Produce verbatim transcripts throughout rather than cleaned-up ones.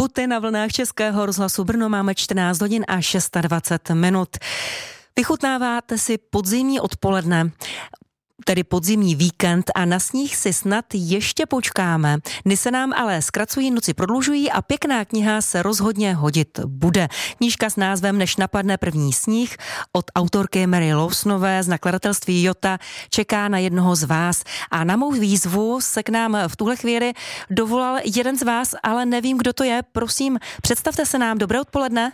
Huty na vlnách Českého rozhlasu Brno. Máme čtrnáct hodin a dvacet šest minut. Vychutnáváte si podzimní odpoledne, tedy podzimní víkend a na sníh si snad ještě počkáme. Dny se nám ale zkracují, noci prodlužují a pěkná kniha se rozhodně hodit bude. Knížka s názvem Než napadne první sníh od autorky Mary Lawsonové z nakladatelství Jota čeká na jednoho z vás. A na mou výzvu se k nám v tuhle chvíli dovolal jeden z vás, ale nevím, kdo to je. Prosím, představte se nám. Dobré odpoledne.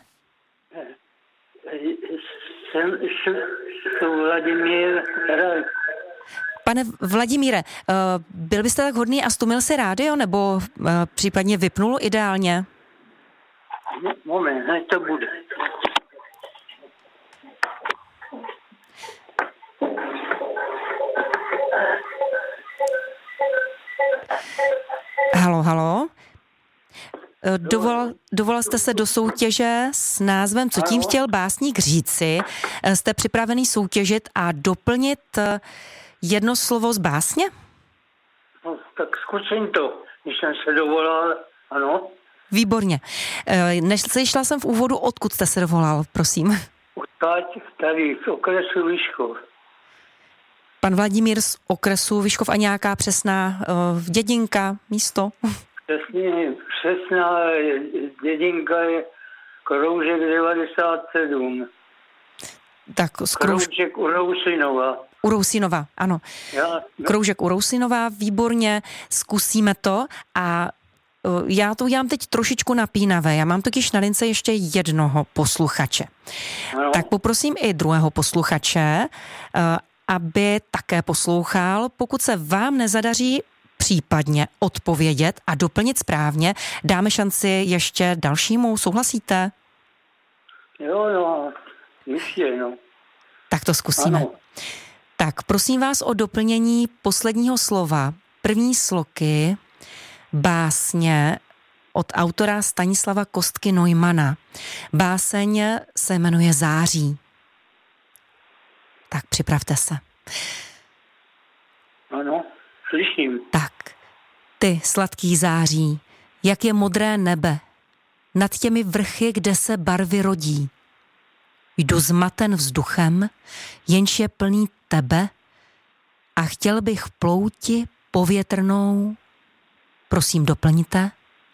Jsem, jsem Vladimír Raj. Pane Vladimíre, byl byste tak hodný a stlumil si rádio, nebo případně vypnul ideálně? Moment, hned to bude. Halo, halo. Dovolal, dovolal jste se do soutěže s názvem Co tím chtěl básník říci. Jste připravený soutěžit a doplnit jedno slovo z básně? No, tak zkusím to, když jsem se dovolal, ano. Výborně. Neslyšela jsem v úvodu, odkud jste se dovolal, prosím. Odtáď tady z okresu Vyškov. Pan Vladimír z okresu Vyškov a nějaká přesná uh, dědinka, místo? Přesně, přesná dědinka je Kroužek devadesát sedm. Tak z Krouž... Kroužek u Rousinova. U Rousinova, ano. Já, no. Kroužek u Rousinova, výborně, zkusíme to a uh, já to udělám teď trošičku napínavé. Já mám totiž na lince ještě jednoho posluchače. Ano. Tak poprosím i druhého posluchače, uh, aby také poslouchal. Pokud se vám nezadaří případně odpovědět a doplnit správně, dáme šanci ještě dalšímu. Souhlasíte? Jo, no, jistě, no. Tak to zkusíme. Ano. Tak prosím vás o doplnění posledního slova. První sloky básně od autora Stanislava Kostky Neumana. Báseň se jmenuje Září. Tak připravte se. Ano, slyším. Tak, ty sladký září, jak je modré nebe, nad těmi vrchy, kde se barvy rodí. Jdu zmaten vzduchem, jenž je plný tebe a chtěl bych plouti povětrnou. Prosím, doplňte.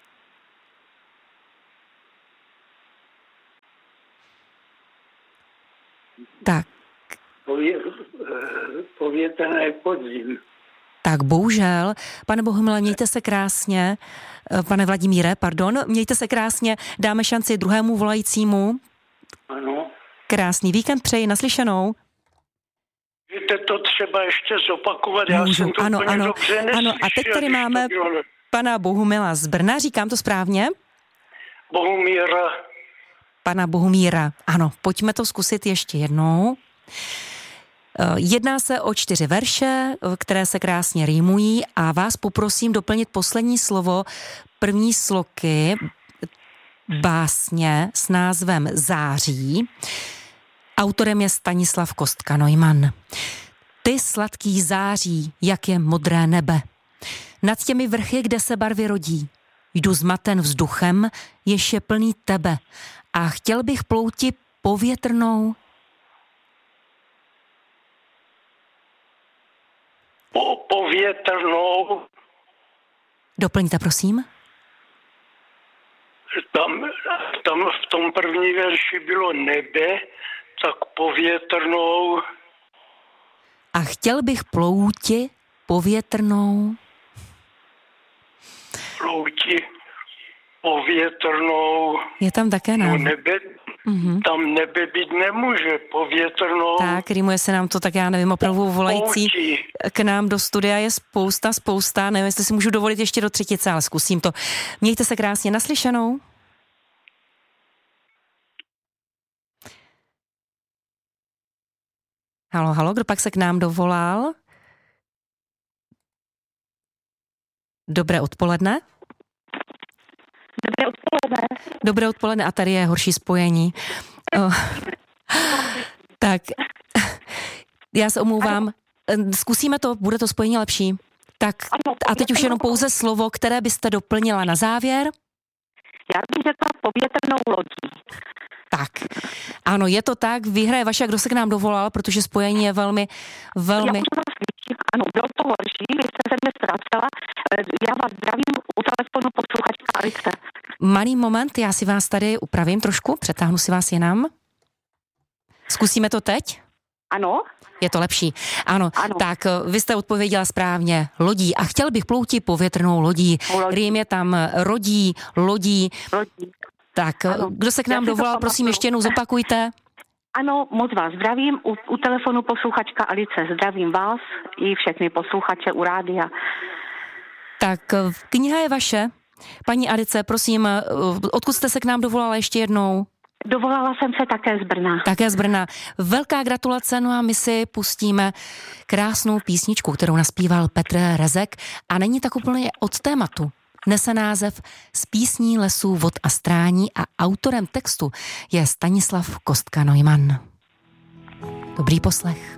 Tak. Pově, povětrné podzim. Tak bohužel, pane Bohumile, mějte se krásně, pane Vladimíre, pardon, mějte se krásně, dáme šanci druhému volajícímu. Ano. Krásný víkend přeji, naslyšenou. Víte to třeba ještě zopakovat, Můžu, já jsem to ano, úplně ano, dobře neslyšel. ano, a teď tady máme pana Bohumila z Brna, říkám to správně? Bohumíra. Pana Bohumíra, ano, pojďme to zkusit ještě jednou. Jedná se o čtyři verše, které se krásně rýmují a vás poprosím doplnit poslední slovo první sloky básně s názvem Září. Autorem je Stanislav Kostka Neumann. Ty sladký září, jak je modré nebe. Nad těmi vrchy, kde se barvy rodí. Jdu zmaten vzduchem, jež je plný tebe a chtěl bych plouti povětrnou. Po, povětrnou. Doplňte, prosím. Tam, tam v tom první verši bylo nebe, tak povětrnou. A chtěl bych plouti povětrnou. Plouti povětrnou. Je tam také No název. nebe, mm-hmm. Tam nebe být nemůže, povětrnou. Tak, rýmuje se nám to, tak já nevím, opravdu volající k nám do studia je spousta, spousta. Nevím, jestli si můžu dovolit ještě do třetice, ale zkusím to. Mějte se krásně, naslyšenou. Halo, halo, kdo pak se k nám dovolal? Dobré odpoledne. Dobré odpoledne. Dobré odpoledne a tady je horší spojení. Oh. Tak, já se omlouvám. Zkusíme to, bude to spojení lepší. Tak a teď už jenom pouze slovo, které byste doplnila na závěr. Já bych řekla povětrnou lodí. Tak, ano, je to tak, vyhraje Vaša, kdo se k nám dovolal, protože spojení je velmi, velmi... Já už vás vidím, ano, bylo to horší, vy jste se mě ztrácela. Já vás zdravím u telefonu posluchačka Alice. Malý moment, já si vás tady upravím trošku, přetáhnu si vás jinam. Zkusíme to teď? Ano. Je to lepší. Ano, ano, tak vy jste odpověděla správně. Lodí. A chtěl bych plouti povětrnou lodí. lodí. Rým je tam rodí, lodí. Lodí. Tak, ano. Kdo se k nám dovolal, prosím, ještě jednou zopakujte. Ano, moc vás zdravím. U, u telefonu posluchačka Alice. Zdravím vás i všechny posluchače u rádia. Tak, kniha je vaše. Paní Alice, prosím, odkud jste se k nám dovolala ještě jednou? Dovolala jsem se také z Brna. Také z Brna. Velká gratulace, no a my si pustíme krásnou písničku, kterou naspíval Petr Rezek a není tak úplně od tématu. Nese název Z písní lesů, vod a strání a autorem textu je Stanislav Kostka-Neumann. Dobrý poslech.